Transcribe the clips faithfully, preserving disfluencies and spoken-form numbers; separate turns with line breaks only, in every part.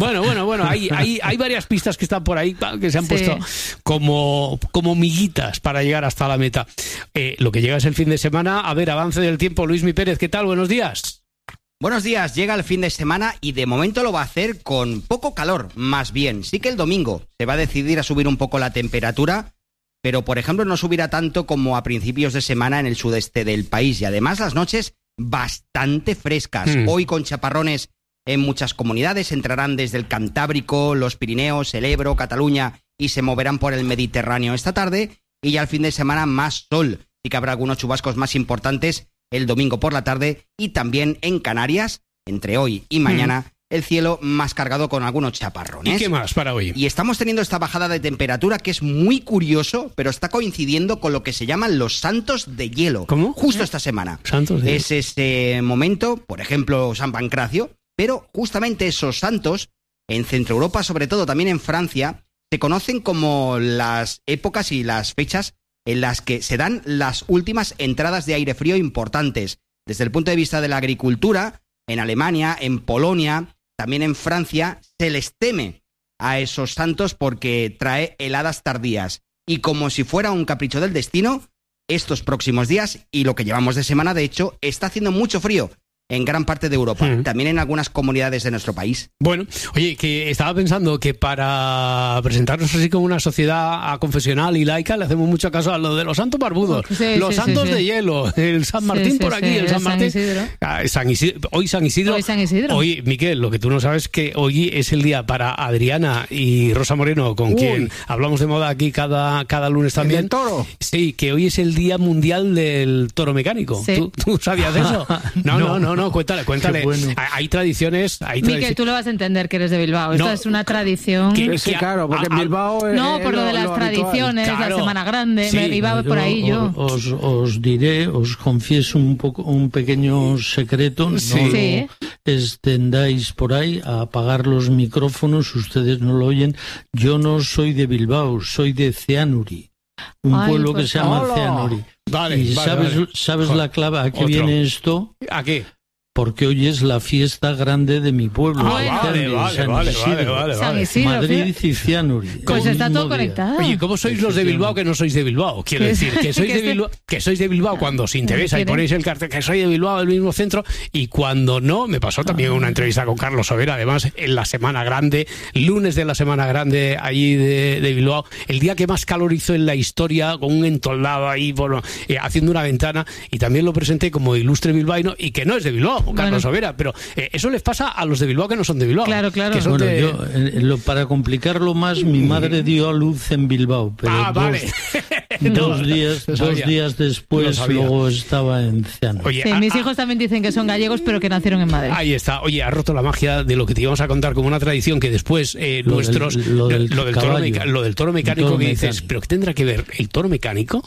Bueno, bueno, bueno, hay, hay, hay varias pistas que están por ahí que se han sí. puesto como, como miguitas para llegar hasta la meta. Eh, lo que llega es el fin de semana. A ver, avance del tiempo. Luismi Pérez, ¿qué tal? Buenos días.
Buenos días, llega el fin de semana y de momento lo va a hacer con poco calor, más bien. Sí que el domingo se va a decidir a subir un poco la temperatura, pero por ejemplo no subirá tanto como a principios de semana en el sudeste del país. Y además las noches bastante frescas. Mm. Hoy con chaparrones en muchas comunidades, entrarán desde el Cantábrico, los Pirineos, el Ebro, Cataluña y se moverán por el Mediterráneo esta tarde. Y ya al fin de semana más sol. Sí que habrá algunos chubascos más importantes el domingo por la tarde y también en Canarias, entre hoy y mañana, mm. el cielo más cargado con algunos chaparrones.
¿Y qué más para hoy?
Y estamos teniendo esta bajada de temperatura que es muy curioso, pero está coincidiendo con lo que se llaman los santos de hielo.
¿Cómo?
Justo esta semana.
Santos de hielo.
Es ese momento, por ejemplo, San Pancracio, pero justamente esos santos, en Centro Europa, sobre todo también en Francia, se conocen como las épocas y las fechas en las que se dan las últimas entradas de aire frío importantes. Desde el punto de vista de la agricultura, en Alemania, en Polonia, también en Francia, se les teme a esos santos porque trae heladas tardías. Y como si fuera un capricho del destino, estos próximos días, y lo que llevamos de semana, de hecho, está haciendo mucho frío en gran parte de Europa, mm. también en algunas comunidades de nuestro país.
Bueno, oye, que estaba pensando que para presentarnos así como una sociedad confesional y laica le hacemos mucho caso a lo de los santos barbudos, sí, los sí, santos sí, de sí. hielo, el San Martín sí, por sí, aquí, sí, el San el Martín. San Isidro. Ah, San Isidro. Hoy San Isidro.
Hoy San Isidro.
Hoy, Miquel, lo que tú no sabes es que hoy es el día para Adriana y Rosa Moreno, con Uy. quien hablamos de moda aquí cada, cada lunes también.
¿El toro?
Sí, que hoy es el día mundial del toro mecánico.
Sí.
¿Tú, ¿Tú sabías eso? No, no, no, no, no cuéntale, cuéntale. Bueno. Hay tradiciones... Hay
tradici- Miquel, tú lo vas a entender que eres de Bilbao. Esto no, es una tradición...
Que, sí, claro, porque en Bilbao... Es,
no, por lo, lo de las lo tradiciones, claro. La Semana Grande, sí, me iba por ahí yo.
Os, os diré, os confieso un poco un pequeño secreto.
Sí.
No
sí.
lo extendáis por ahí a apagar los micrófonos, ustedes no lo oyen. Yo no soy de Bilbao, soy de Ceanuri. Un Ay, pueblo pues, que se llama hola. Ceanuri.
Vale,
y
vale,
sabes,
vale.
¿sabes la clave? ¿A qué
Otro.
viene esto?
¿A qué?
Porque hoy es la fiesta grande de mi pueblo.
Ah, bueno. vale, vale,
San
vale,
Isidro,
vale, vale,
San Isidro,
Madrid y Cianuri.
Pues está todo conectado.
Oye, ¿cómo sois los de Bilbao que no sois de Bilbao? Quiero decir, que sois de Bilbao, que sois de Bilbao cuando os interesa y ponéis el cartel que soy de Bilbao, del mismo centro, y cuando no, me pasó también una entrevista con Carlos Sobera, además en la Semana Grande, lunes de la Semana Grande allí de, de Bilbao, el día que más calor hizo en la historia, con un entoldado ahí, bueno, eh, haciendo una ventana, y también lo presenté como ilustre bilbaíno, y que no es de Bilbao, Carlos bueno. Sobera, pero eh, eso les pasa a los de Bilbao que no son de Bilbao.
Claro, claro.
Que son bueno,
de...
yo, eh, lo, para complicarlo más, mi madre dio a luz en Bilbao, pero
ah,
dos,
vale.
dos,
no,
días, dos días después
no
luego estaba en Ciano.
Oye, sí, a, mis hijos a... también dicen que son gallegos, pero que nacieron en Madrid.
Ahí está. Oye, ha roto la magia de lo que te íbamos a contar como una tradición que después eh, lo nuestros...
Del, lo, del
lo, del toro meca, lo del toro mecánico toro que mecánico. Dices, ¿pero qué tendrá que ver el toro mecánico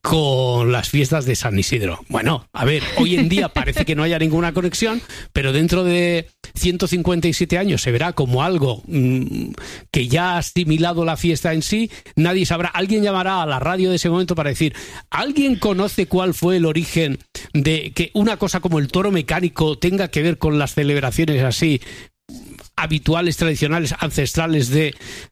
con las fiestas de San Isidro? Bueno, a ver, hoy en día parece que no haya ninguna conexión, pero dentro de ciento cincuenta y siete años se verá como algo mmm, que ya ha asimilado la fiesta en sí, nadie sabrá, alguien llamará a la radio de ese momento para decir, ¿alguien conoce cuál fue el origen de que una cosa como el toro mecánico tenga que ver con las celebraciones así habituales, tradicionales, ancestrales de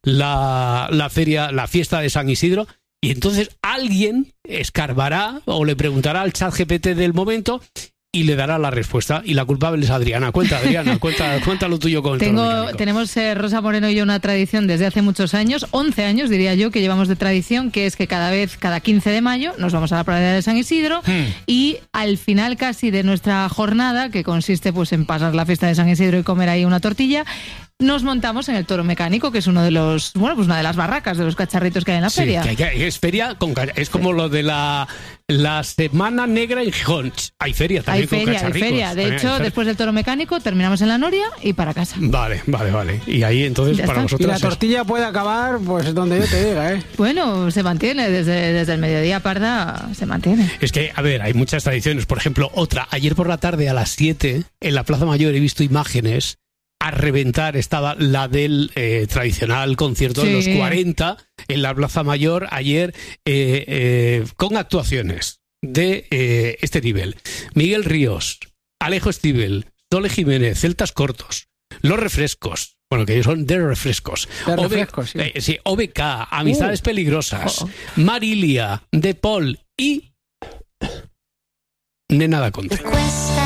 la, la feria, la fiesta de San Isidro? Y entonces alguien escarbará o le preguntará al chat G P T del momento y le dará la respuesta. Y la culpable es Adriana. Cuenta, Adriana, cuenta, cuenta lo tuyo con el
Tengo,
toro mecánico.
Tenemos, eh, Rosa Moreno y yo, una tradición desde hace muchos años, once años diría yo, que llevamos de tradición, que es que cada vez, cada quince de mayo, nos vamos a la playa de San Isidro hmm. y al final casi de nuestra jornada, que consiste pues en pasar la fiesta de San Isidro y comer ahí una tortilla, nos montamos en el toro mecánico, que es uno de los, bueno, pues una de las barracas de los cacharritos que hay en la
sí,
feria.
Que hay, que es feria con es como sí. lo de la, la Semana Negra en Gijón. Hay feria también
hay feria,
con
hay feria. De hecho, feria. Después del toro mecánico terminamos en la Noria y para casa.
Vale, vale, vale. Y ahí entonces para vosotros.
Y la tortilla es... puede acabar pues donde yo te diga, ¿eh?
Bueno, se mantiene desde, desde el mediodía, Parda, se mantiene.
Es que, a ver, hay muchas tradiciones. Por ejemplo, otra, ayer por la tarde a las siete en la Plaza Mayor he visto imágenes. A reventar estaba la del eh, tradicional concierto sí. de los cuarenta en la Plaza Mayor ayer eh, eh, con actuaciones de eh, este nivel. Miguel Ríos, Alejo Stivel, Sole Jiménez, Celtas Cortos, Los Refrescos, Bueno, que ellos son de refrescos.
De refrescos, sí.
Eh, sí, O B K, Amistades
Uh.
Peligrosas,
Oh.
Marilia, De Paul y Nena da Conte.